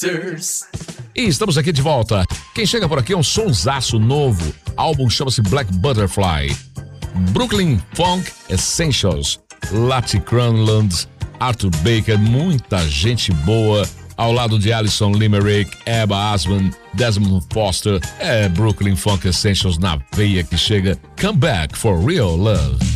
Masters. E estamos aqui de volta. Quem chega por aqui é um sonsaço novo. O álbum chama-se Black Butterfly. Brooklyn Funk Essentials. Lati Cranland, Arthur Baker, muita gente boa. Ao lado de Alison Limerick, Ebba Asman, Desmond Foster. É Brooklyn Funk Essentials na veia que chega. Come Back for Real Love.